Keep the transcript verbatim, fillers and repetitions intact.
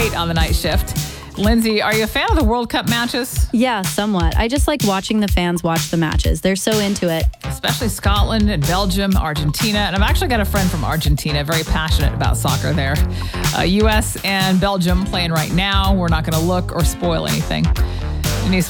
Kate on the night shift. Lindsay, are you a fan of the World Cup matches? Yeah, somewhat. I just like watching the fans watch the matches. They're so into it. Especially Scotland and Belgium, Argentina. And I've actually got a friend from Argentina, very passionate about soccer there. Uh, U S and Belgium playing right now. We're not going to look or spoil anything.